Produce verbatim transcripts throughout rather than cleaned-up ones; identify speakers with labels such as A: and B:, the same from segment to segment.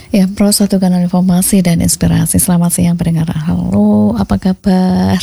A: Ya, Pro satu kanal informasi dan inspirasi. Selamat siang pendengar. Halo, apa kabar?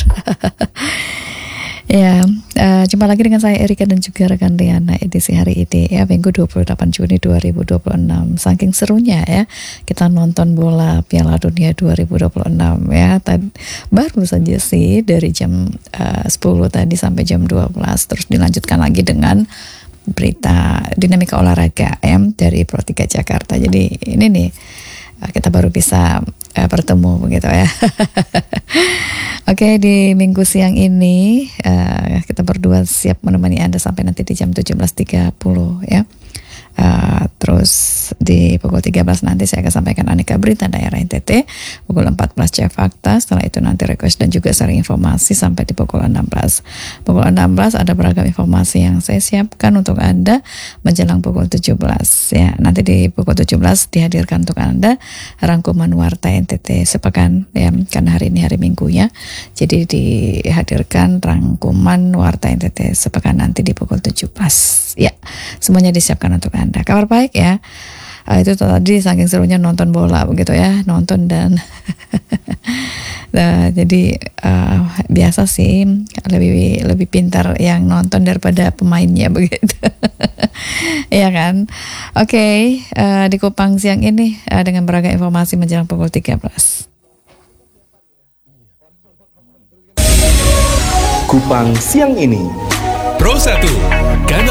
A: Ya, uh, jumpa lagi dengan saya Erika dan juga rekan Liana edisi hari ini ya, Minggu dua puluh delapan Juni dua ribu dua puluh enam. Saking serunya ya, kita nonton bola Piala Dunia dua ribu dua puluh enam ya. Tadi, baru saja sih dari jam uh, sepuluh tadi sampai jam dua belas, terus dilanjutkan lagi dengan berita dinamika olahraga ya dari Pro tiga Jakarta. Jadi ini nih kita baru bisa uh, bertemu begitu ya. Oke, di minggu siang ini uh, kita berdua siap menemani Anda sampai nanti di jam tujuh belas tiga puluh ya. Uh, terus di pukul tiga belas nanti saya akan sampaikan aneka berita daerah N T T, pukul empat belas cek fakta, setelah itu nanti request dan juga sharing informasi sampai di pukul enam belas. Pukul enam belas ada beragam informasi yang saya siapkan untuk Anda menjelang pukul tujuh belas ya. Nanti di pukul tujuh belas dihadirkan untuk Anda rangkuman warta N T T sepekan ya, karena hari ini hari Minggu ya. Jadi dihadirkan rangkuman warta N T T sepekan nanti di pukul tujuh belas ya. Semuanya disiapkan untuk Anda. Kabar baik ya. Uh, itu tadi saking serunya nonton bola begitu ya, nonton dan nah, jadi uh, biasa sih lebih lebih pintar yang nonton daripada pemainnya begitu. Iya kan? Oke, okay, uh, di Kupang siang ini uh, dengan beragam informasi menjelang pukul tiga belas.
B: Kupang siang ini.
C: Pro satu